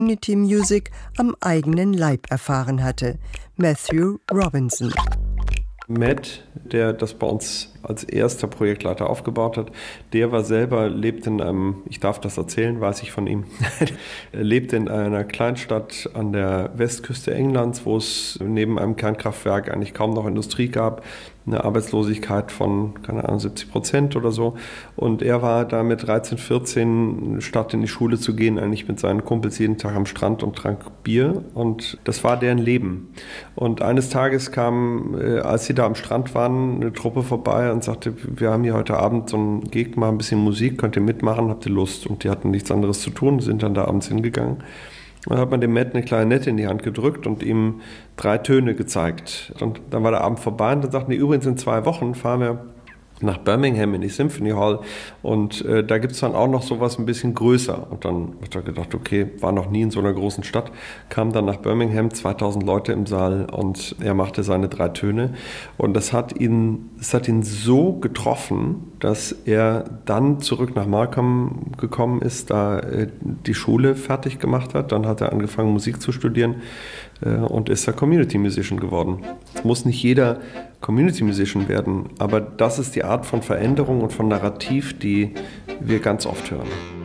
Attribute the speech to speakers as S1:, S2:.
S1: Community Music am eigenen Leib erfahren hatte. Matthew Robinson.
S2: Matt, der das bei uns als erster Projektleiter aufgebaut hat, lebt in einem, ich darf das erzählen, weiß ich von ihm, lebt in einer Kleinstadt an der Westküste Englands, wo es neben einem Kernkraftwerk eigentlich kaum noch Industrie gab, eine Arbeitslosigkeit von, keine Ahnung, 70% oder so. Und er war da mit 13, 14, statt in die Schule zu gehen, eigentlich mit seinen Kumpels jeden Tag am Strand und trank Bier. Und das war deren Leben. Und eines Tages kam, als sie da am Strand waren, eine Truppe vorbei und sagte, wir haben hier heute Abend so einen Gig, mal ein bisschen Musik, könnt ihr mitmachen, habt ihr Lust? Und die hatten nichts anderes zu tun, sind dann da abends hingegangen. Dann hat man dem Matt eine Klarinette in die Hand gedrückt und ihm 3 Töne gezeigt. Und dann war der Abend vorbei und dann sagten die, übrigens in 2 Wochen fahren wir nach Birmingham in die Symphony Hall und da gibt es dann auch noch sowas ein bisschen größer. Und dann hat er gedacht, okay, war noch nie in so einer großen Stadt, kam dann nach Birmingham, 2000 Leute im Saal und er machte seine 3 Töne. Und das hat ihn so getroffen, dass er dann zurück nach Markham gekommen ist, da die Schule fertig gemacht hat. Dann hat er angefangen, Musik zu studieren und ist da Community Musician geworden. Es muss nicht jeder Community Musician werden, aber das ist die Art von Veränderung und von Narrativ, die wir ganz oft hören.